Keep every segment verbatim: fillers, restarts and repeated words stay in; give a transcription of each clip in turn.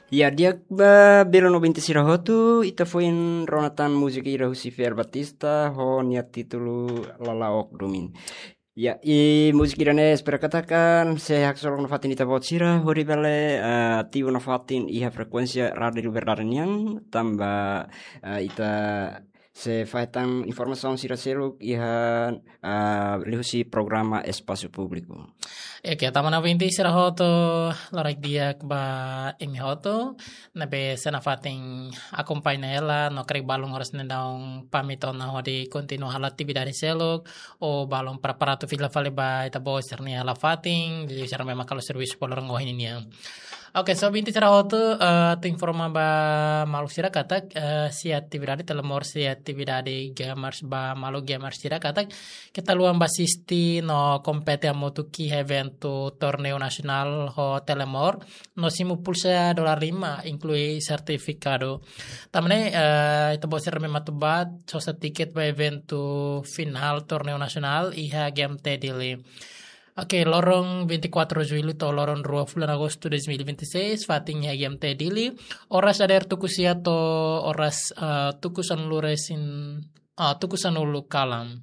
Ya dia ba belo no binti sirahotu ita foin ronatan musik ira husi Fer Batista ho niat titulu lalaok domin. Ya i musik irane espera katakan se hak solong nofatin ita bot sira hori bele uh, tiu nofatin iha frekuensia radio berdarniang tambah uh, ita se faitan informasi sira seluk iha uh, lihusi programa espaço público. E che tamana vinti sira hoto lorak dia ba imi hoto nabe sena fating accompagna ela no krik balong horas nendang pamito na hodi continua hala attività di selok o balong preparato fila fale ba ita bo serni hala fating di sera memang kalau servis polorong oh ini yang. Oke, so binti cara hotu uh, tu informa ba malu sira katak uh, si attività telemor si attività gamers ba malu gamers sira katak kita luang basisti no compete amo tu ki evento torneo nasional ho telemor no simu pulsa dolar lima inclui certificado. Tamane uh, itu bosir memang tu bat so tiket ba evento final torneo nasional iha game tedili. Oke, lorong ventiquattro Juli to lorong dua bulan Agosto dua ribu dua puluh enam fatingnya I M T dili oras ader tukusia to oras uh, tukusan luresin uh, tukusan ulu kalam.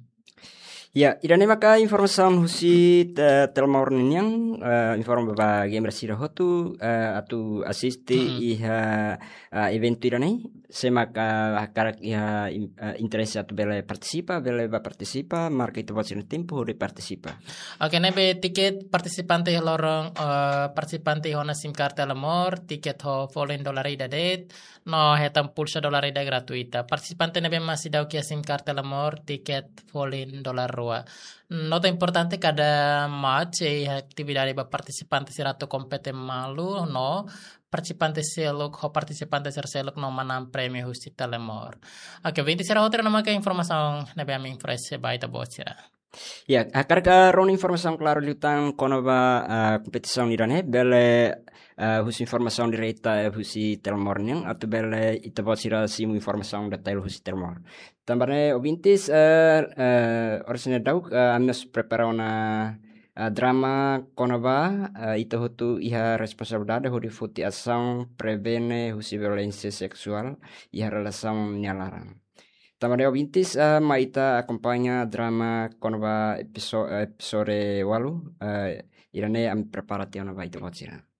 Ya, idane maka informasi husi te, telmaur yang uh, inform baba gamer sira hotu uh, atu asisti mm-hmm. iha uh, evento idane semaka karak iha uh, interesse atu bele participa bele ba participa marca itu buat tempo de participa. Oke, okay, nebe tiket participante lorong uh, participante hona sim carta lamor tiket ho volen dolari dadet no hetam pulsa dolari da gratuita. Participante nebe masih dau kia sim carta lamor tiket volen dolar rua. Nota importante cada match e attività dei partecipanti serato compete malu no participante selok ho participante ser selok no manam premio husti telemor. Oke, venti sera otra nama ke informasi nebe ami infrese baita bocira. Ya, akar ka ron informasi klaro liutan kono ba uh, kompetisi irane bele uh, husi informasi direta husi telmornya atau bele ita bocira simu informasi detail husi telmor. Tambahnya obintis uh, uh, orasnya dauk uh, amnos prepara una uh, drama kono ba uh, ita hotu iha responsabilidade hodi futi asang prevene husi violensia seksual iha relação nyalarang. Tamane obintis uh, maita acompanha drama kono ba episode episode walu uh, irane am preparati ona ba ita bocira.